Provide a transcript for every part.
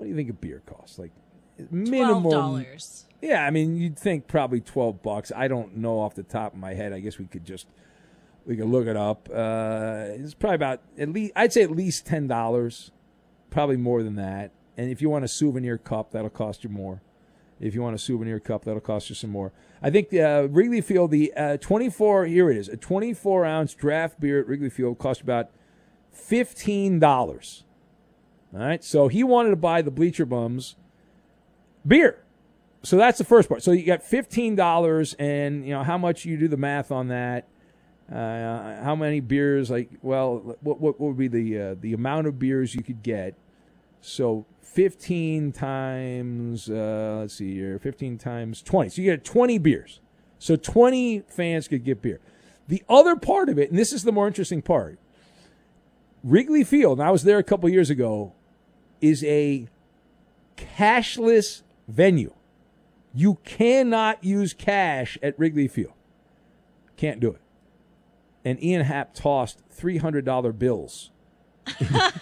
what do you think a beer costs? Like minimum $12. Yeah, I mean, you'd think probably $12. I don't know off the top of my head. I guess we could look it up. It's probably about I'd say at least $10, probably more than that. And if you want a souvenir cup, that'll cost you more. If you want a souvenir cup, that'll cost you some more. I think Wrigley Field, the 24, here it is, a 24-ounce draft beer at Wrigley Field costs about $15. All right, so he wanted to buy the Bleacher Bums beer. So that's the first part. So you got $15, and how much you do the math on that. How many beers? What would be the amount of beers you could get? So 15 times, let's see here, 15 times 20. So you get 20 beers. So 20 fans could get beer. The other part of it, and this is the more interesting part, Wrigley Field, and I was there a couple years ago, is a cashless venue. You cannot use cash at Wrigley Field. Can't do it. And Ian Happ tossed $300 bills. What?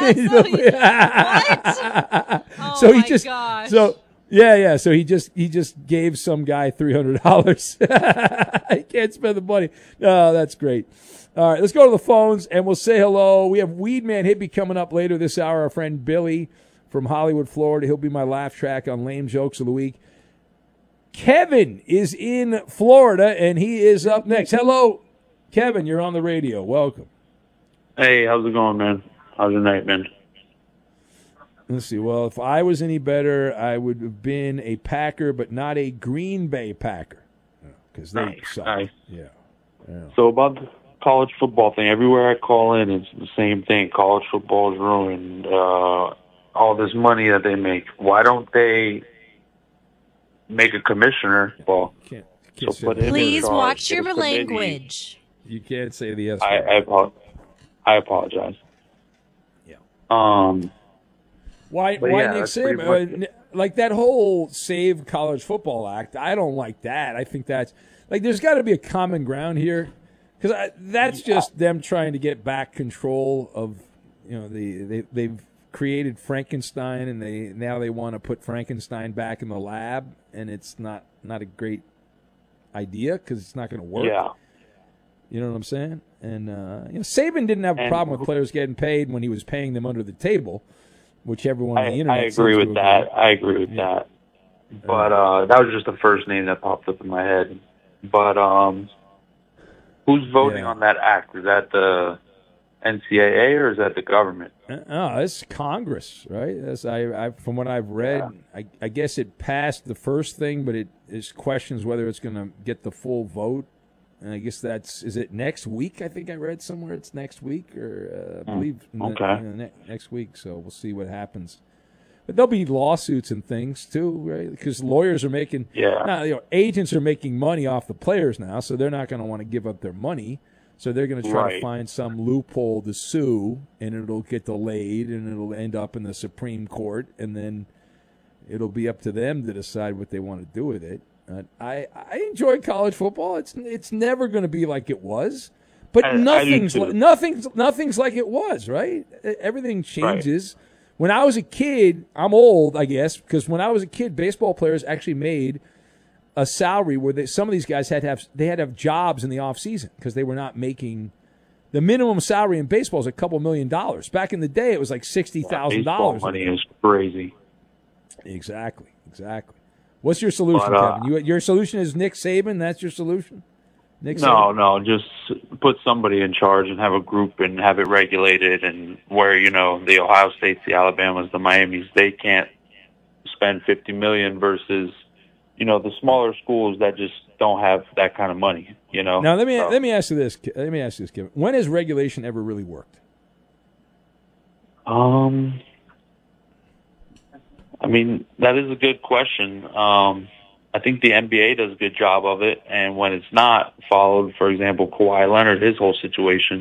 So he just gosh. So he just gave some guy $300. He can't spend the money. Oh, that's great. All right, let's go to the phones and we'll say hello. We have Weedman Hippie coming up later this hour. Our friend Billy from Hollywood, Florida. He'll be my laugh track on Lame Jokes of the Week. Kevin is in Florida and he is up next. Hello, Kevin. You're on the radio. Welcome. Hey, how's it going, man? How's your night, man? Let's see. Well, if I was any better, I would have been a Packer, but not a Green Bay Packer, because they suck. Nice. Yeah. So about the college football thing, everywhere I call in, it's the same thing. College football is ruined. All this money that they make. Why don't they make a commissioner? Well, can't please watch your language. You can't say the S word. I apologize. Yeah. Why Nick Saban? Like that whole Save College Football Act, I don't like that. I think that's there's got to be a common ground here, because that's just them trying to get back control of they've created Frankenstein, and now they want to put Frankenstein back in the lab, and it's not a great idea because it's not going to work. Yeah. You know what I'm saying? And Saban didn't have a problem with players getting paid when he was paying them under the table, which everyone on the internet. I agree with that. But that was just the first name that popped up in my head. But who's voting on that act? Is that the NCAA or is that the government? It's Congress, right? From what I've read, I guess it passed the first thing, but it is questions whether it's going to get the full vote. And I guess is it next week? I think I read somewhere it's next week, or I believe next week. So we'll see what happens. But there'll be lawsuits and things too, right? Because lawyers are making, agents are making money off the players now, so they're not going to want to give up their money. So they're going to try to find some loophole to sue, and it'll get delayed, and it'll end up in the Supreme Court, and then it'll be up to them to decide what they want to do with it. I enjoy college football. It's never going to be like it was, but nothing's like it was, right? Everything changes. Right. When I was a kid, I'm old, I guess, because when I was a kid, baseball players actually made a salary where some of these guys had to have jobs in the off season because they were not making the minimum salary in baseball is a couple $1 million. Back in the day, it was like $60,000. Baseball money is crazy. Exactly. What's your solution, Kevin? Your solution is Nick Saban? That's your solution? No, just put somebody in charge and have a group and have it regulated, and where, the Ohio States, the Alabamas, the Miamis, they can't spend $50 million versus, the smaller schools that just don't have that kind of money, Now, let me ask you this, Kevin. When has regulation ever really worked? That is a good question. I think the NBA does a good job of it, and when it's not followed, for example, Kawhi Leonard, his whole situation,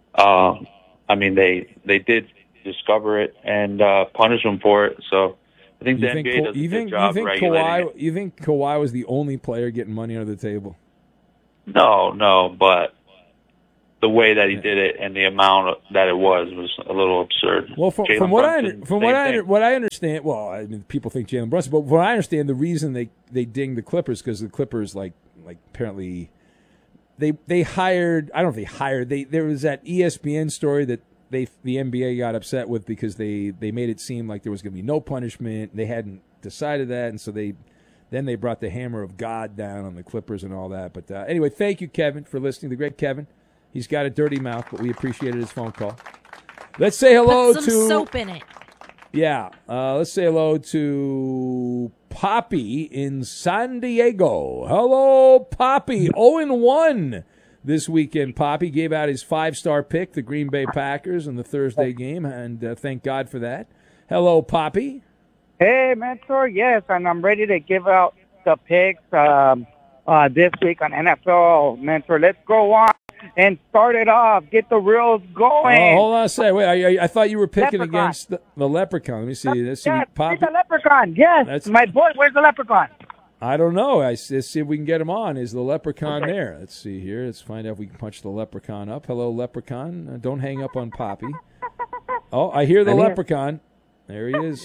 they did discover it and punish him for it. So I think the NBA does a good job regulating it. You think Kawhi was the only player getting money under the table? No, but the way that he did it and the amount that it was a little absurd. Well, from what I understand, well, I mean, people think Jalen Brunson, but from what I understand, the reason they dinged the Clippers because the Clippers like apparently they hired. I don't know if they hired. There was that ESPN story that the NBA got upset with because they made it seem like there was going to be no punishment. They hadn't decided that, and so they brought the hammer of God down on the Clippers and all that. But anyway, thank you, Kevin, for listening. The great Kevin. He's got a dirty mouth, but we appreciated his phone call. Let's say hello Put some soap in it. Yeah, let's say hello to Poppy in San Diego. Hello, Poppy. 0-1 this weekend. Poppy gave out his 5-star pick, the Green Bay Packers, in the Thursday game, and thank God for that. Hello, Poppy. Hey, Mentor. Yes, and I'm ready to give out the picks this week on NFL, Mentor. Let's go on and start it off. Get the reels going. Hold on a second. Wait, I thought you were picking against the Leprechaun. Let me see. Let's see. Poppy. It's the Leprechaun. Yes, my boy. Where's the Leprechaun? I don't know. Let's see if we can get him on. Is the Leprechaun there? Let's see here. Let's find out if we can punch the Leprechaun up. Hello, Leprechaun. Don't hang up on Poppy. Oh, I hear the Leprechaun. There he is.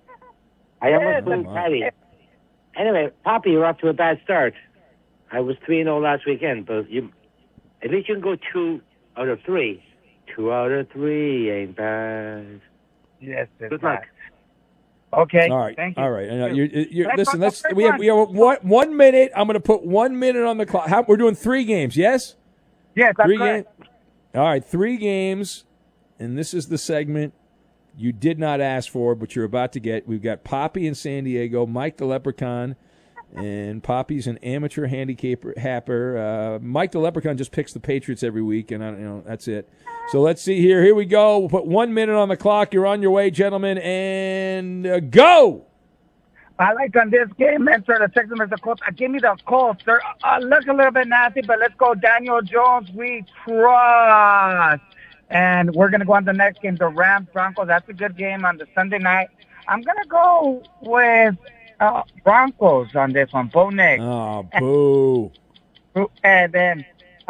I almost blew Patty. Anyway, Poppy, you're off to a bad start. I was 3-0 last weekend, but at least you can go 2 out of 3. 2 out of 3 ain't bad. Yes, good luck. Okay. All right. Thank you. All right. Listen. We have 1 minute. I'm going to put 1 minute on the clock. We're doing 3 games. Yes. Yes. That's correct. All right. 3 games, and this is the segment you did not ask for, but you're about to get. We've got Poppy in San Diego, Mike the Leprechaun, and Poppy's an amateur handicapper. Mike the Leprechaun just picks the Patriots every week, and that's it. So let's see here. Here we go. We'll put 1 minute on the clock. You're on your way, gentlemen, and go. I like on this game, Mentor, the Texans versus the Colts. Give me the Colts. They're look a little bit nasty, but let's go Daniel Jones. We trust. And we're going to go on the next game, the Rams-Broncos. That's a good game on the Sunday night. I'm going to go with Broncos on this one. Bo Nick. Oh, boo. And then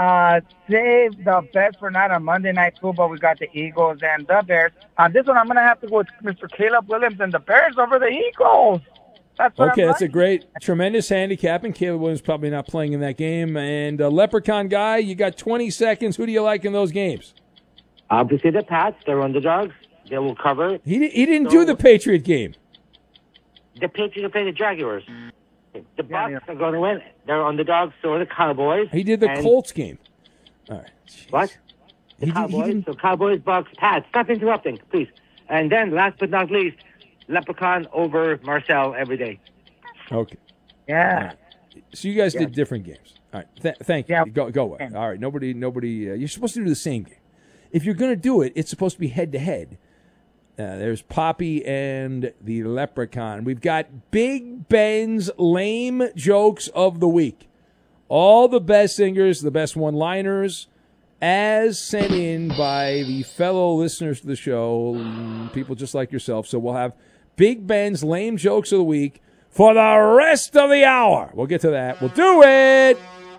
save the best for night on Monday Night Football. We got the Eagles and the Bears. On this one, I'm going to have to go with Mr. Caleb Williams and the Bears over the Eagles. That's a great, tremendous handicap, and Caleb Williams probably not playing in that game. And Leprechaun guy, you got 20 seconds. Who do you like in those games? Obviously the Pats. They're underdogs. They will cover. He didn't do the Patriot game. The Patriots are playing the Jaguars. The Bucs are going to win. They're underdogs, so are the Cowboys. He did the Colts game. All right. Jeez. What? The Cowboys. So Cowboys, Bucs, Pats. Stop interrupting, please. And then, last but not least, Leprechaun over Marcel every day. Okay. Yeah. Right. So you guys did different games. All right. Thank you. Go away. All right. Nobody. You're supposed to do the same game. If you're going to do it, it's supposed to be head-to-head. There's Poppy and the Leprechaun. We've got Big Ben's lame jokes of the week. All the best singers, the best one-liners, as sent in by the fellow listeners to the show, people just like yourself. So we'll have Big Ben's lame jokes of the week for the rest of the hour. We'll get to that. We'll do it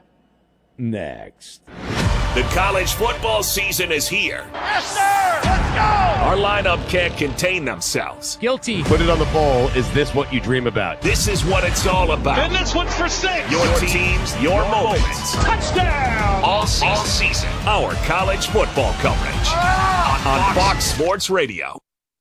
next. The college football season is here. Yes, sir! Let's go! Our lineup can't contain themselves. Guilty. Put it on the poll. Is this what you dream about? This is what it's all about. And this one's for 6. Your teams, your moments. Touchdown! All season. Our college football coverage. On Fox Sports Radio.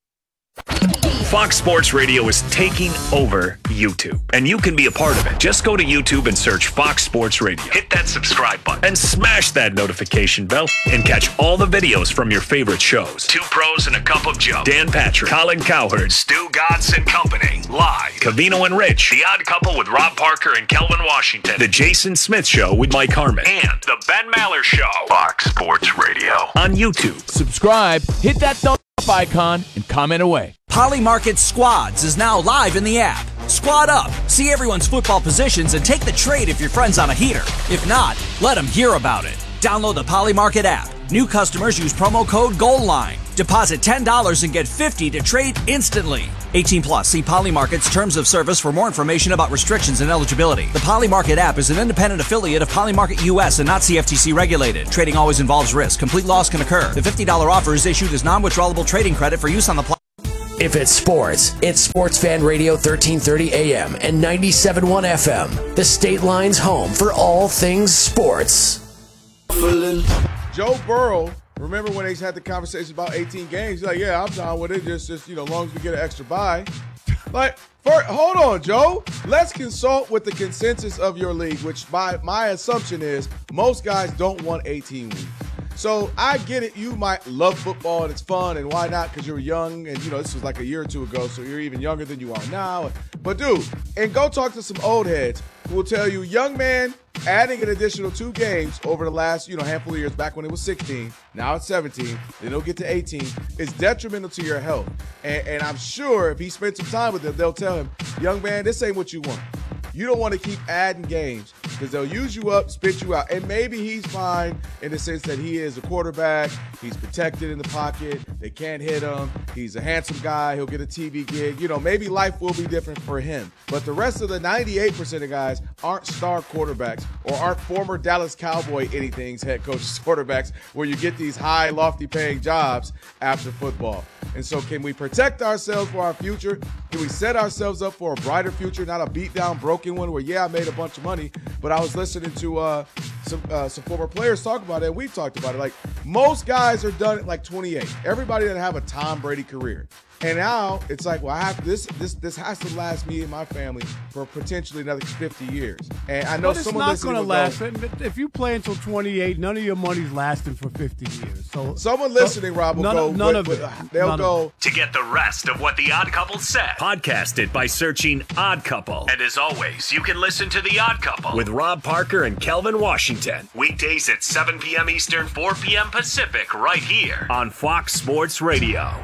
Fox Sports Radio is taking over YouTube, and you can be a part of it. Just go to YouTube and search Fox Sports Radio. Hit that subscribe button and smash that notification bell and catch all the videos from your favorite shows. 2 Pros and a Cup of Joe. Dan Patrick, Colin Cowherd, Stu Godson and Company. Live. Covino and Rich. The Odd Couple with Rob Parker and Kelvin Washington. The Jason Smith Show with Mike Harmon. And The Ben Maller Show. Fox Sports Radio. On YouTube. Subscribe, hit that thumbs up icon, and comment away. Polymarket Squads is now live in the app. Squad up, see everyone's football positions, and take the trade if your friend's on a heater. If not, let them hear about it. Download the Polymarket app. New customers use promo code GOALLINE. Deposit $10 and get $50 to trade instantly. 18 plus. See Poly Market's terms of service for more information about restrictions and eligibility. The Poly Market app is an independent affiliate of Poly Market US and not CFTC regulated. Trading always involves risk. Complete loss can occur. The $50 offer is issued as non-withdrawable trading credit for use on the platform. If it's sports, it's Sports Fan Radio 1330 AM and 97.1 FM. The State Line's home for all things sports. Joe Burrow, remember when they had the conversation about 18 games? He's like, yeah, I'm down with it. Just as long as we get an extra bye. Like, hold on, Joe. Let's consult with the consensus of your league, which my assumption is most guys don't want 18 weeks. So I get it. You might love football and it's fun, and why not? Because you're young, and this was like a year or two ago, so you're even younger than you are now. But dude, and go talk to some old heads who will tell you, young man, adding an additional 2 games over the last handful of years, back when it was 16, now it's 17, then it'll get to 18, is detrimental to your health. And I'm sure if he spent some time with them, they'll tell him, young man, this ain't what you want. You don't want to keep adding games because they'll use you up, spit you out. And maybe he's fine in the sense that he is a quarterback. He's protected in the pocket. They can't hit him. He's a handsome guy. He'll get a TV gig. Maybe life will be different for him. But the rest of the 98% of guys aren't star quarterbacks or aren't former Dallas Cowboy anythings head coaches quarterbacks where you get these high, lofty paying jobs after football. And so can we protect ourselves for our future? Can we set ourselves up for a brighter future, not a beat down, broken one where, I made a bunch of money, but I was listening to some former players talk about it, and we talked about it. Like, most guys are done at like 28. Everybody doesn't have a Tom Brady career. And now it's like, well, I have this has to last me and my family for potentially another 50 years. And I know someone listening will last. If you play until 28, none of your money's lasting for 50 years. So someone listening, Rob, will they'll go. To get the rest of what The Odd Couple said, podcast it by searching Odd Couple. And as always, you can listen to The Odd Couple with Rob Parker and Kelvin Washington. Weekdays at 7 p.m. Eastern, 4 p.m. Pacific, right here on Fox Sports Radio.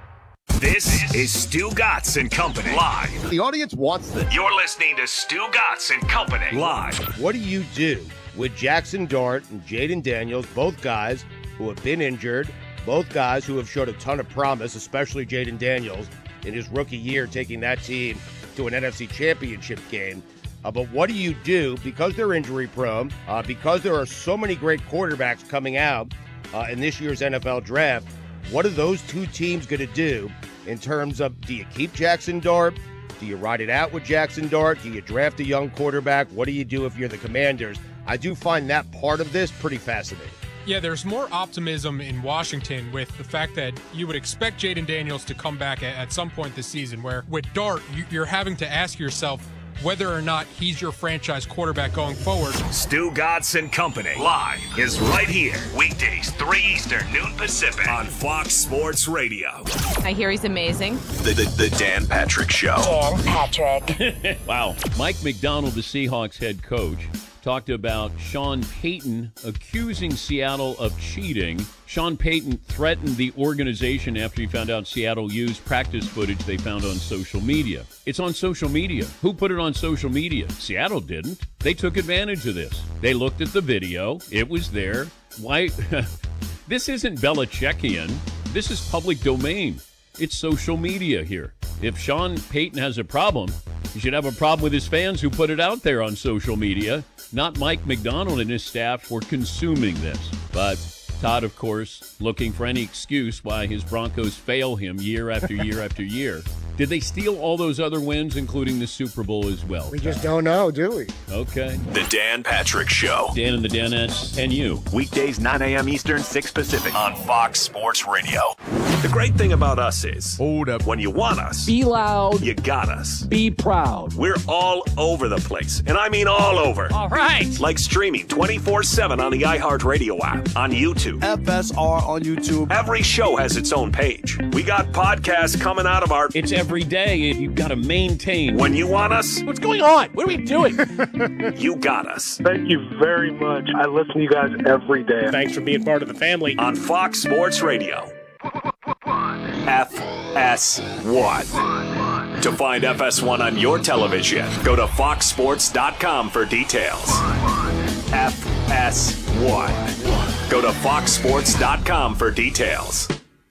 This is Stu Gatz and Company live. The audience wants this. You're listening to Stu Gatz and Company live. What do you do with Jackson Dart and Jaden Daniels, both guys who have been injured, both guys who have showed a ton of promise, especially Jaden Daniels in his rookie year, taking that team to an NFC Championship game? But what do you do because they're injury prone, because there are so many great quarterbacks coming out in this year's NFL draft? What are those two teams going to do in terms of, do you keep Jackson Dart? Do you ride it out with Jackson Dart? Do you draft a young quarterback? What do you do if you're the Commanders? I do find that part of this pretty fascinating. Yeah, there's more optimism in Washington with the fact that you would expect Jaden Daniels to come back at some point this season, where with Dart, you're having to ask yourself whether or not he's your franchise quarterback going forward. Stu Gatz and Company live is right here. Weekdays, 3 Eastern, noon Pacific on Fox Sports Radio. I hear he's amazing. The Dan Patrick Show. Dan Patrick. Wow. Mike Macdonald, the Seahawks head coach, talked about Sean Payton accusing Seattle of cheating. Sean Payton threatened the organization after he found out Seattle used practice footage they found on social media. It's on social media. Who put it on social media? Seattle didn't. They took advantage of this. They looked at the video. It was there. Why? This isn't Belichickian. This is public domain. It's social media here. If Sean Payton has a problem, he should have a problem with his fans who put it out there on social media, not Mike Macdonald and his staff for consuming this. But Todd, of course, looking for any excuse why his Broncos fail him year after year after year. Did they steal all those other wins, including the Super Bowl as well? We just don't know, do we? Okay. The Dan Patrick Show. Dan and the Danettes and you. Weekdays, 9 a.m. Eastern, 6 Pacific on Fox Sports Radio. The great thing about us is, hold up, when you want us, be loud, you got us. Be proud. We're all over the place, and I mean all over. All right. Like streaming 24/7 on the iHeartRadio app, on YouTube. FSR on YouTube. Every show has its own page. We got podcasts coming out of our... It's every day. You've got to maintain. When you want us... What's going on? What are we doing? You got us. Thank you very much. I listen to you guys every day. Thanks for being part of the family. On Fox Sports Radio. FS1. To find FS1 on your television, go to foxsports.com for details. FS1. Go to foxsports.com for details.